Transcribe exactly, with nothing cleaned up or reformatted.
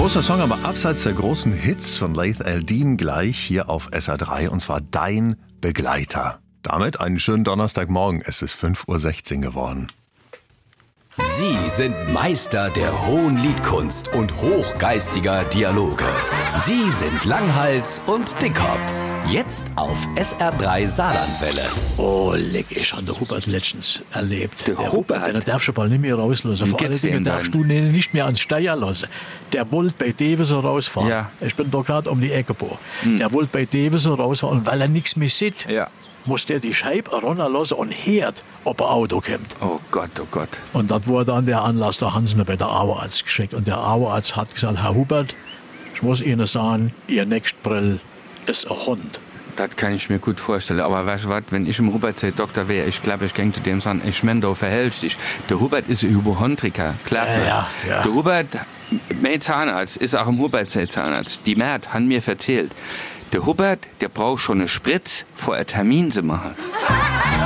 Großer Song, aber abseits der großen Hits von Laith El-Deen gleich hier auf S R drei, und zwar Dein Begleiter. Damit einen schönen Donnerstagmorgen. Es ist fünf Uhr sechzehn geworden. Sie sind Meister der hohen Liedkunst und hochgeistiger Dialoge. Sie sind Langhals und Dickhop. Jetzt auf S R drei Saarlandwelle. Oh, leck, ich habe den Hubert letztens erlebt. Der, der Hubert, den darfst du bald nicht mehr rauslassen. Vor allen Dingen darfst du ihn nicht mehr ans Steuer lassen. Der wollte bei Deveser rausfahren. Ja. Ich bin da gerade um die Ecke geboren. Hm. Der wollte bei Deveser rausfahren, und weil er nichts mehr sieht, ja. muss der die Scheibe runterlassen und hört, ob ein Auto kommt. Oh Gott, oh Gott. Und das wurde dann der Anlass, der Hansen bei der Auerarzt geschickt. Und der Auerarzt hat gesagt, Herr Hubert, ich muss Ihnen sagen, Ihr Nächstbrill ist ein Hund. Das kann ich mir gut vorstellen. Aber weißt du was, wenn ich im Hubert sei Doktor wäre, ich glaube, ich ging zu dem sagen, ich meine, du verhältst dich. Der Hubert ist ein Hypochondriker, klar. Ja, ja, ja. Der Hubert, mein Zahnarzt, ist auch im Hubert sein Zahnarzt. Die Mert hat mir erzählt, der Hubert, der braucht schon eine Spritz, vor einen Termin zu machen.